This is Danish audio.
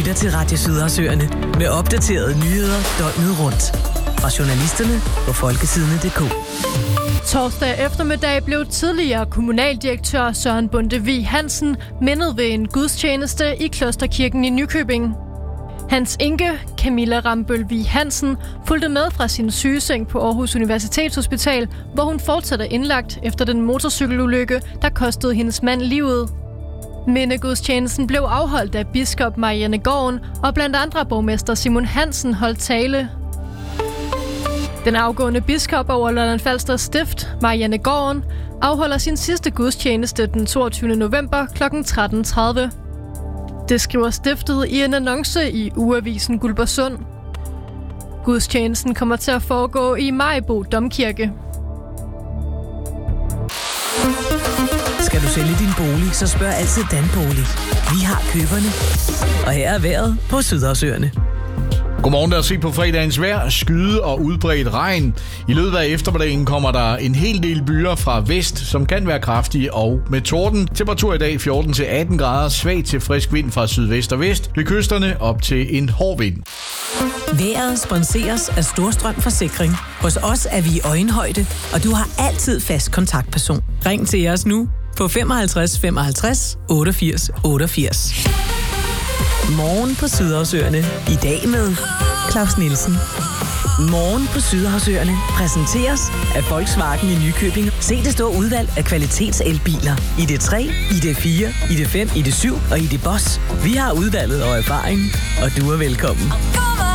lytter til Radio Sydersøerne med opdaterede nyheder døgnet rundt. Fra journalisterne på folkesidene.dk. Torsdag eftermiddag blev tidligere kommunaldirektør Søren Bonde Vig Hansen mindet ved en gudstjeneste i Klosterkirken i Nykøbing. Hans enke, Camilla Rambøl Vig Hansen, fulgte med fra sin sygeseng på Aarhus Universitetshospital, hvor hun fortsat er indlagt efter den motorcykelulykke, der kostede hendes mand livet. Mindegudstjenesten blev afholdt af biskop Marianne Gården, og blandt andre borgmester Simon Hansen holdt tale. Den afgående biskop over Lolland-Falster Stift, Marianne Gården, afholder sin sidste gudstjeneste den 22. november kl. 13.30. Det skriver stiftet i en annonce i ugeavisen Guldborgsund. Gudstjenesten kommer til at foregå i Maribo Domkirke. Skal du sælge din bolig, så spørg altid Danbolig. Vi har køberne. Og her er vejret på Sydersøerne. Godmorgen, der se på fredagens vejr. Skyde og udbredt regn. I løbet af eftermiddagen kommer der en hel del byer fra vest, som kan være kraftige og med torden. Temperatur i dag 14-18 grader, svag til frisk vind fra sydvest og vest. Ved kysterne op til en hård vind. Vejret sponseres af Storstrøm Forsikring. Hos os er vi i øjenhøjde, og du har altid fast kontaktperson. Ring til os nu på 55 55 88 88. Morgen på Sydersøerne. I dag med Claus Nielsen. Morgen på Sydersøerne præsenteres af Volkswagen i Nykøbing. Se det store udvalg af kvalitetselbiler. ID3, ID4, ID5, ID7 og ID Boss. Vi har udvalget og erfaring, og du er velkommen.